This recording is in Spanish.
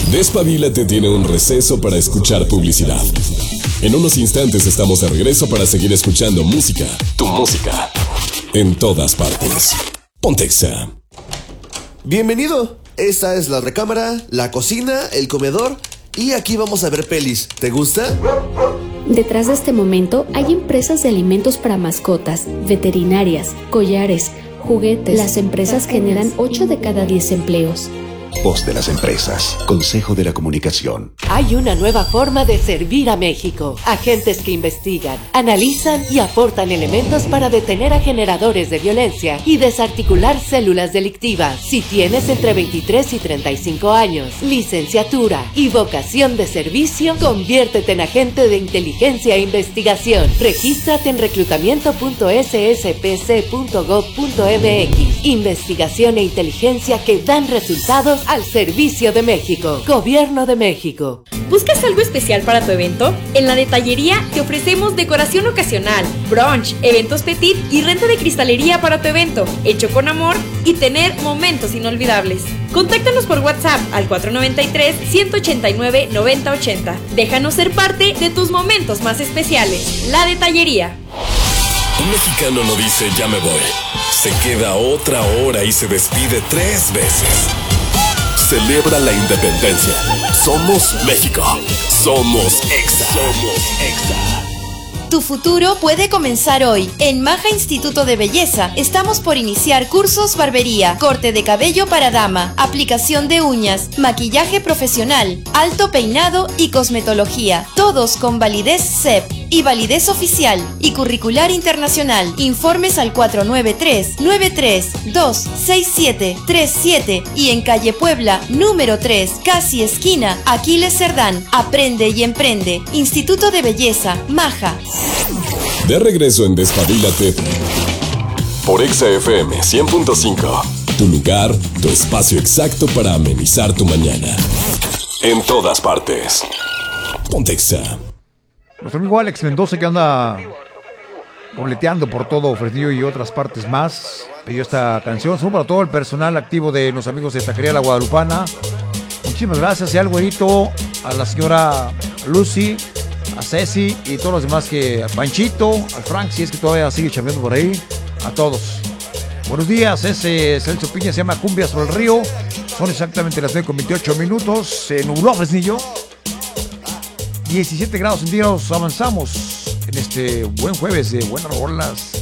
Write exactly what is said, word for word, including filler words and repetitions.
Despabilate tiene un receso para escuchar publicidad. En unos instantes estamos de regreso para seguir escuchando música, tu música, en todas partes. Ponte Exa. Bienvenido. Esta es la recámara, la cocina, el comedor y aquí vamos a ver pelis. ¿Te gusta? Detrás de este momento hay empresas de alimentos para mascotas, veterinarias, collares, juguetes. Las empresas generan ocho de cada diez empleos. Voz de las empresas. Consejo de la Comunicación. Hay una nueva forma de servir a México. Agentes que investigan, analizan y aportan elementos para detener a generadores de violencia y desarticular células delictivas. Si tienes entre veintitrés y treinta y cinco años, licenciatura y vocación de servicio, conviértete en agente de inteligencia e investigación. Regístrate en reclutamiento punto s s p c punto gov punto m x. Investigación e inteligencia que dan resultados al servicio de México. Gobierno de México. ¿Buscas algo especial para tu evento? En La Detallería te ofrecemos decoración ocasional, brunch, eventos petit y renta de cristalería para tu evento, hecho con amor y tener momentos inolvidables. Contáctanos por WhatsApp al cuatro nueve tres, uno ocho nueve, nueve cero ocho cero. Déjanos ser parte de tus momentos más especiales. La Detallería. Un mexicano no dice ya me voy. Se queda otra hora y se despide tres veces. Celebra la independencia. Somos México. Somos Exa. Somos Exa. Tu futuro puede comenzar hoy. En Maja Instituto de Belleza estamos por iniciar cursos barbería, corte de cabello para dama, aplicación de uñas, maquillaje profesional, alto peinado y cosmetología. Todos con validez C E P y validez oficial y curricular internacional. Informes al cuatro nueve tres, nueve tres dos, seis siete tres siete y en calle Puebla, número tres, casi esquina, Aquiles Cerdán. Aprende y emprende. Instituto de Belleza, Maja. De regreso en Despabilate por Exa F M cien punto cinco. Tu lugar, tu espacio exacto para amenizar tu mañana. En todas partes. Ponte Exa. Nuestro amigo Alex Mendoza, que anda boleteando por todo Fresnillo y otras partes más, pidió esta canción. Son para todo el personal activo de los amigos de Taquería La Guadalupana. Muchísimas gracias, y al güerito, a la señora Lucy, a Ceci y todos los demás, que a Panchito, al Frank, si es que todavía sigue chambeando por ahí, a todos. Buenos días, ese Celso Piña, se llama Cumbia sobre el Río. Son exactamente las nueve con veintiocho minutos. Se nubló Fresnillo. diecisiete grados centígrados. Avanzamos en este buen jueves de buenas rolas.